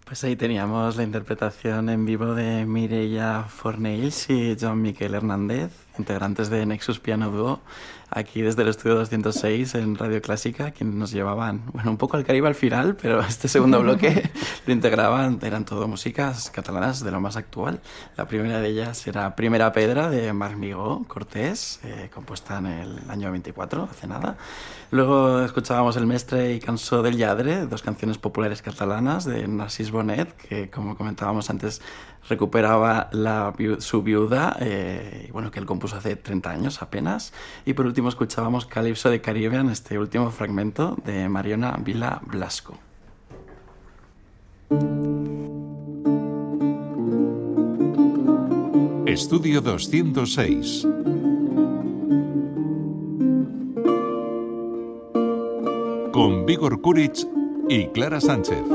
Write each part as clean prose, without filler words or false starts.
Pues ahí teníamos la interpretación en vivo de Mireia Fornells y Joan Miquel Hernández, integrantes de Nexus Piano Duo, aquí desde el estudio 206 en Radio Clásica, quienes nos llevaban, bueno, un poco al Caribe al final, pero este segundo bloque lo integraban, eran todo músicas catalanas de lo más actual. La primera de ellas era Primera Pedra de Marc Migó Cortés, compuesta en el año 24, hace nada. Luego escuchábamos El Mestre y Cançó del Lladre, dos canciones populares catalanas de Narcís Bonet, que como comentábamos antes recuperaba su viuda, y bueno, que él compuso hace 30 años apenas. Y por último escuchábamos Calipso de Caribbean, este último fragmento de Mariona Vila Blasco. Estudio 206. Con Vígor Kuric y Clara Sánchez.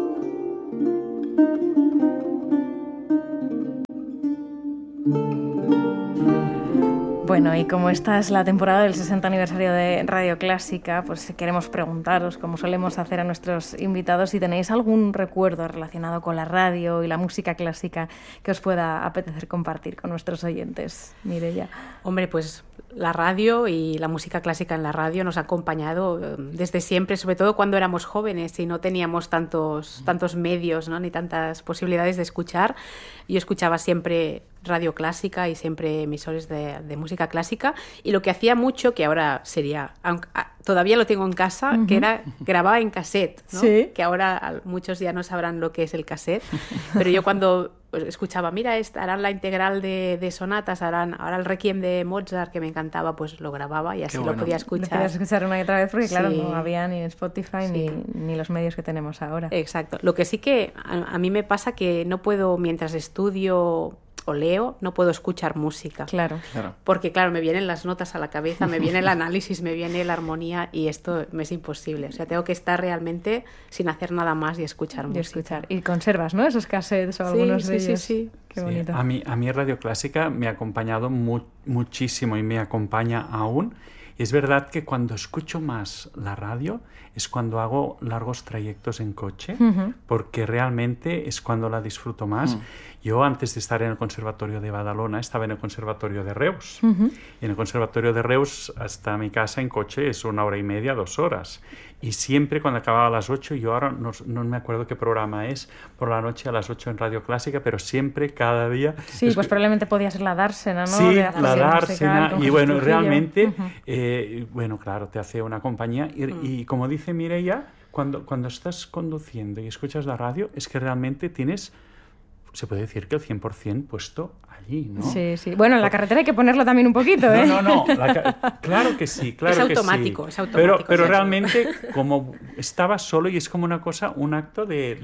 Bueno, y como esta es la temporada del 60 aniversario de Radio Clásica, pues queremos preguntaros, como solemos hacer a nuestros invitados, si tenéis algún recuerdo relacionado con la radio y la música clásica que os pueda apetecer compartir con nuestros oyentes. Mireia. Hombre, pues la radio y la música clásica en la radio nos ha acompañado desde siempre, sobre todo cuando éramos jóvenes y no teníamos tantos medios, ¿no? Ni tantas posibilidades de escuchar. Yo escuchaba siempre radio clásica y siempre emisores de música clásica, y lo que hacía mucho, que ahora sería, todavía lo tengo en casa, que era grababa en cassette, ¿no? ¿Sí? Que ahora muchos ya no sabrán lo que es el cassette, pero yo cuando escuchaba, mira, harán la integral de sonatas, harán ahora el Requiem de Mozart, que me encantaba, pues lo grababa y así lo podía escuchar. Lo podías escuchar una y otra vez porque, claro, sí, no había ni Spotify ni los medios que tenemos ahora. Exacto. Lo que sí que a mí me pasa que no puedo, mientras estudio o leo, no puedo escuchar música. Claro. Porque, claro, me vienen las notas a la cabeza, me viene el análisis, me viene la armonía, y esto me es imposible. O sea, tengo que estar realmente sin hacer nada más y escuchar música. Y conservas, ¿no? Esos cassettes o algunos de ellos. Sí. Qué bonito. A mí Radio Clásica me ha acompañado muchísimo y me acompaña aún. Y es verdad que cuando escucho más la radio es cuando hago largos trayectos en coche, porque realmente es cuando la disfruto más. Yo, antes de estar en el Conservatorio de Badalona, estaba en el Conservatorio de Reus. Y en el Conservatorio de Reus, hasta mi casa en coche es 1 hora y media, 2 horas. Y siempre cuando acababa a las 8, yo ahora no me acuerdo qué programa es, por la noche a las 8 en Radio Clásica, pero siempre, cada día... Sí, pues probablemente podía ser la Dársena, ¿no? Sí, la Dársena. Y bueno, realmente, bueno, claro, te hace una compañía. Y como dice Mireia, cuando estás conduciendo y escuchas la radio, es que realmente tienes, se puede decir que el 100% puesto allí, ¿no? Sí. Bueno, en la carretera hay que ponerlo también un poquito, ¿eh? No. Claro que sí, claro es automático, que sí. Es automático. Pero realmente, como estaba solo, y es como una cosa, un acto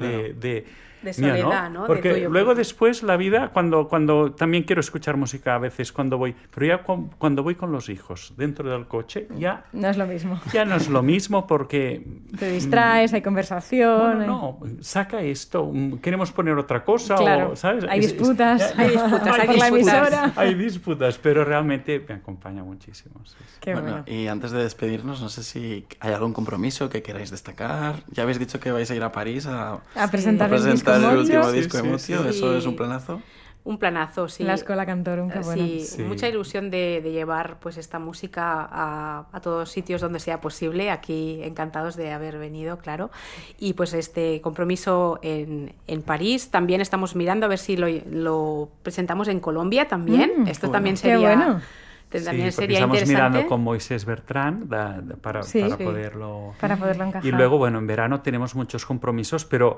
de soledad, ¿no? Porque luego después la vida, cuando también quiero escuchar música a veces cuando voy, pero ya cuando voy con los hijos dentro del coche, ya... No es lo mismo. Ya no es lo mismo porque... Te distraes, hay conversación... No, saca esto, queremos poner otra cosa, claro, ¿sabes? Hay disputas. Hay la emisora. Hay disputas, pero realmente me acompaña muchísimo. Sí. Qué bueno. Y antes de despedirnos, no sé si hay algún compromiso que queráis destacar. Ya habéis dicho que vais a ir a París a presentar el último disco de Mutio. Sí. ¿Eso es un planazo? Un planazo, sí. La Escola Cantorum, qué bueno. Sí, mucha ilusión de llevar pues esta música a todos sitios donde sea posible. Aquí encantados de haber venido, claro. Y pues este compromiso en París. También estamos mirando a ver si lo presentamos en Colombia también. Esto también sería... Qué bueno. También sería estamos interesante. mirando con Moisés Bertrand para poderlo encajar. Y luego, bueno, en verano tenemos muchos compromisos, pero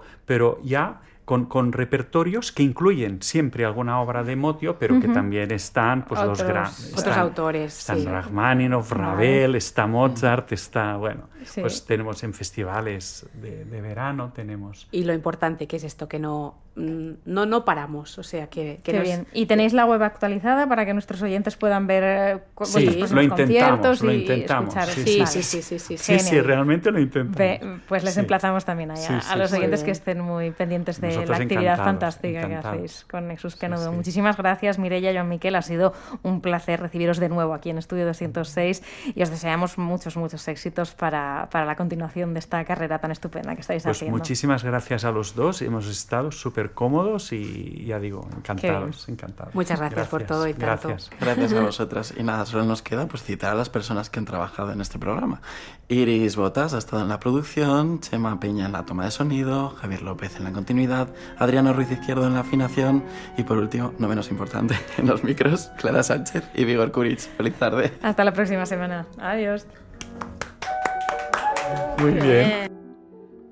ya con repertorios que incluyen siempre alguna obra de Motio, pero que también están pues otros autores. Están Rachmaninoff, Ravel, está Mozart, está, pues tenemos en festivales de verano, tenemos... Y lo importante que es esto, que no paramos, o sea, que Qué bien. ¿Y tenéis la web actualizada para que nuestros oyentes puedan ver vuestros próximos conciertos y escuchar? Sí, realmente lo intentamos. Pues les emplazamos también a los oyentes que estén muy pendientes de nosotros la actividad encantados, fantástica encantados. que hacéis con Nexus Piano Sí, Duo. sí. Muchísimas gracias, Mireia y Joan Miquel. Ha sido un placer recibiros de nuevo aquí en Estudio 206 y os deseamos muchos éxitos para la continuación de esta carrera tan estupenda que estáis Pues haciendo. muchísimas gracias a los dos. Hemos estado súper cómodos y ya digo, encantados. Muchas gracias por todo y tanto. Gracias a vosotras. Y nada, solo nos queda pues citar a las personas que han trabajado en este programa. Iris Botas ha estado en la producción, Chema Peña en la toma de sonido, Javier López en la continuidad, Adriano Ruiz Izquierdo en la afinación y por último, no menos importante, en los micros, Clara Sánchez y Vigor Kuric. Feliz tarde. Hasta la próxima semana. Adiós. Muy bien.